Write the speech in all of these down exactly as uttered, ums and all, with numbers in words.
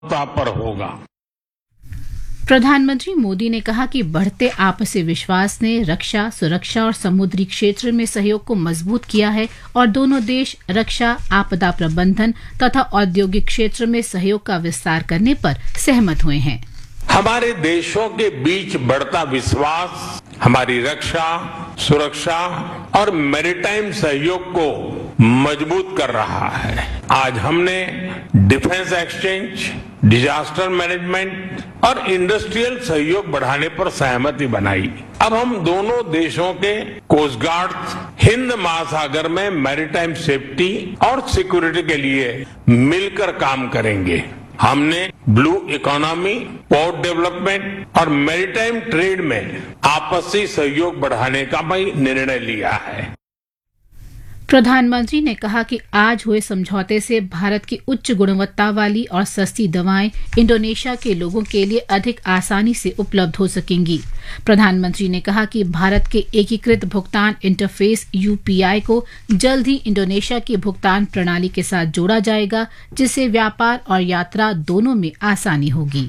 पर होगा। प्रधानमंत्री मोदी ने कहा कि बढ़ते आपसी विश्वास ने रक्षा, सुरक्षा और समुद्री क्षेत्र में सहयोग को मजबूत किया है और दोनों देश रक्षा, आपदा प्रबंधन तथा औद्योगिक क्षेत्र में सहयोग का विस्तार करने पर सहमत हुए हैं। हमारे देशों के बीच बढ़ता विश्वास हमारी रक्षा, सुरक्षा और मैरीटाइम सहयोग को मजबूत कर रहा है। आज हमने डिफेंस एक्सचेंज, डिजास्टर मैनेजमेंट और इंडस्ट्रियल सहयोग बढ़ाने पर सहमति बनाई। अब हम दोनों देशों के कोस्ट गार्ड हिंद महासागर में मैरीटाइम सेफ्टी और सिक्योरिटी के लिए मिलकर काम करेंगे। हमने ब्लू इकोनॉमी, पोर्ट डेवलपमेंट और मैरीटाइम ट्रेड में आपसी सहयोग बढ़ाने का भी निर्णय लिया है। प्रधानमंत्री ने कहा कि आज हुए समझौते से भारत की उच्च गुणवत्ता वाली और सस्ती दवाएं इंडोनेशिया के लोगों के लिए अधिक आसानी से उपलब्ध हो सकेंगी। प्रधानमंत्री ने कहा कि भारत के एकीकृत भुगतान इंटरफेस यूपीआई को जल्द ही इंडोनेशिया की भुगतान प्रणाली के साथ जोड़ा जाएगा, जिससे व्यापार और यात्रा दोनों में आसानी होगी।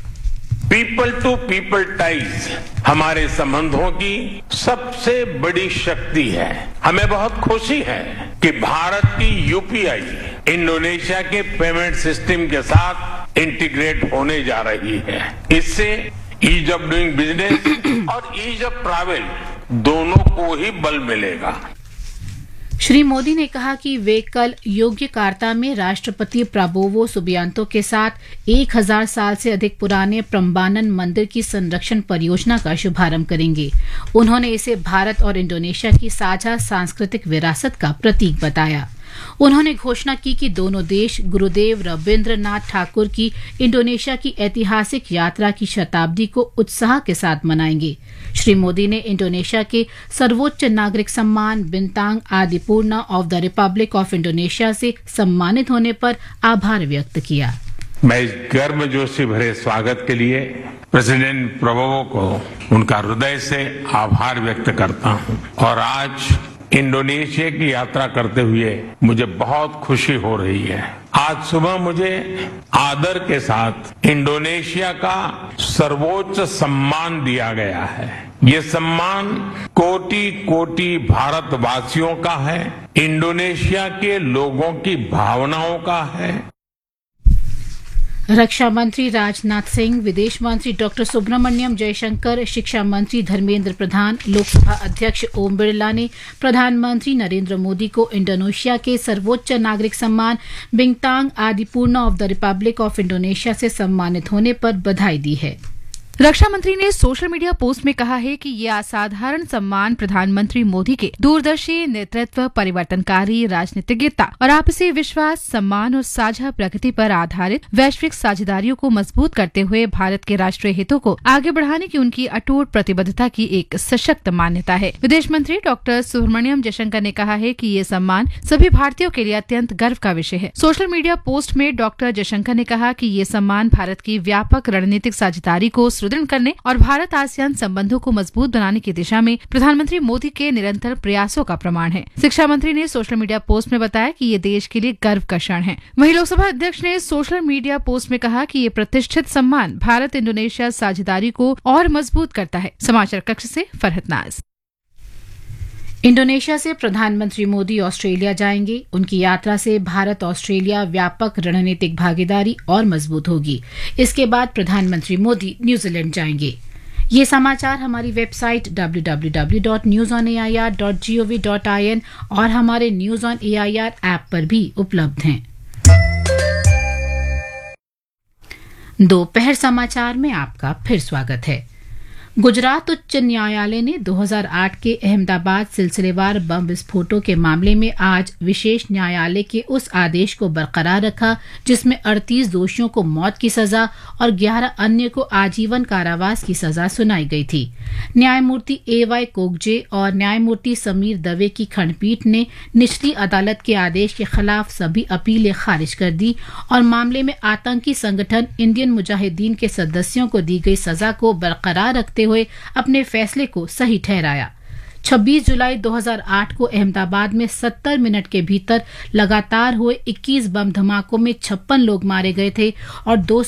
पीपल टू पीपल टाइज हमारे संबंधों की सबसे बड़ी शक्ति है। हमें बहुत खुशी है कि भारत की यूपीआई इंडोनेशिया के पेमेंट सिस्टम के साथ इंटीग्रेट होने जा रही है। इससे ईज ऑफ डूइंग बिजनेस और ईज ऑफ ट्रैवल दोनों को ही बल मिलेगा। श्री मोदी ने कहा कि वे कल योग्यकार्ता में राष्ट्रपति प्राबोवो सुबियांतो के साथ एक हजार साल से अधिक पुराने प्रम्बानन मंदिर की संरक्षण परियोजना का शुभारंभ करेंगे। उन्होंने इसे भारत और इंडोनेशिया की साझा सांस्कृतिक विरासत का प्रतीक बताया। उन्होंने घोषणा की कि दोनों देश गुरुदेव रविंद्रनाथ ठाकुर की इंडोनेशिया की ऐतिहासिक यात्रा की शताब्दी को उत्साह के साथ मनाएंगे। श्री मोदी ने इंडोनेशिया के सर्वोच्च नागरिक सम्मान बिंतांग आदिपूर्णा of the Republic of Indonesia से सम्मानित होने पर आभार व्यक्त किया। मैं इस गर्मजोशी भरे स्वागत के लिए प्रेसिडेंट प्रबोवो को उनका हृदय से आभार व्यक्त करता हूं और आज इंडोनेशिया की यात्रा करते हुए मुझे बहुत खुशी हो रही है। आज सुबह मुझे आदर के साथ इंडोनेशिया का सर्वोच्च सम्मान दिया गया है। ये सम्मान कोटि कोटि भारतवासियों का है, इंडोनेशिया के लोगों की भावनाओं का है। रक्षा मंत्री राजनाथ सिंह, विदेश मंत्री डॉक्टर सुब्रमण्यम जयशंकर, शिक्षा मंत्री धर्मेंद्र प्रधान, लोकसभा अध्यक्ष ओम बिरला ने प्रधानमंत्री नरेंद्र मोदी को इंडोनेशिया के सर्वोच्च नागरिक सम्मान बिंतांग आदिपूर्णा of the Republic of Indonesia से सम्मानित होने पर बधाई दी है। रक्षा मंत्री ने सोशल मीडिया पोस्ट में कहा है कि ये असाधारण सम्मान प्रधानमंत्री मोदी के दूरदर्शी नेतृत्व, परिवर्तनकारी राजनीतिज्ञता और आपसी विश्वास, सम्मान और साझा प्रगति पर आधारित वैश्विक साझेदारियों को मजबूत करते हुए भारत के राष्ट्रीय हितों को आगे बढ़ाने की उनकी अटूट प्रतिबद्धता की एक सशक्त मान्यता है। विदेश मंत्री डॉक्टर सुब्रमण्यम जयशंकर ने कहा है कि ये सम्मान सभी भारतीयों के लिए अत्यंत गर्व का विषय है। सोशल मीडिया पोस्ट में डॉक्टर जयशंकर ने कहा कि ये सम्मान भारत की व्यापक रणनीतिक साझेदारी को सुदृढ़ करने और भारत आसियान संबंधों को मजबूत बनाने की दिशा में प्रधानमंत्री मोदी के निरंतर प्रयासों का प्रमाण है। शिक्षा मंत्री ने सोशल मीडिया पोस्ट में बताया कि ये देश के लिए गर्व का क्षण है। वहीं लोकसभा अध्यक्ष ने सोशल मीडिया पोस्ट में कहा कि ये प्रतिष्ठित सम्मान भारत इंडोनेशिया साझेदारी को और मजबूत करता है। समाचार कक्ष से फरहत नाज। इंडोनेशिया से प्रधानमंत्री मोदी ऑस्ट्रेलिया जाएंगे। उनकी यात्रा से भारत ऑस्ट्रेलिया व्यापक रणनीतिक भागीदारी और मजबूत होगी। इसके बाद प्रधानमंत्री मोदी न्यूजीलैंड जाएंगे। ये समाचार हमारी website W W W dot news on A I R dot G O V dot I N और हमारे news on A I R app पर भी उपलब्ध हैं। दोपहर समाचार में आपका फिर स्वागत है। गुजरात उच्च न्यायालय ने दो हज़ार आठ के अहमदाबाद सिलसिलेवार बम विस्फोटों के मामले में आज विशेष न्यायालय के उस आदेश को बरकरार रखा जिसमें अड़तीस दोषियों को मौत की सजा और ग्यारह अन्य को आजीवन कारावास की सजा सुनाई गई थी। न्यायमूर्ति ए वाई कोगजे और न्यायमूर्ति समीर दवे की खंडपीठ ने निचली अदालत के आदेश के खिलाफ सभी अपीलें खारिज कर दी और मामले में आतंकी संगठन इंडियन मुजाहिदीन के सदस्यों को दी गई सजा को बरकरार रखते हुए अपने फैसले को सही ठहराया। छब्बीस जुलाई दो हज़ार आठ को अहमदाबाद में सत्तर मिनट के भीतर लगातार हुए इक्कीस बम धमाकों में छप्पन लोग मारे गए थे और दो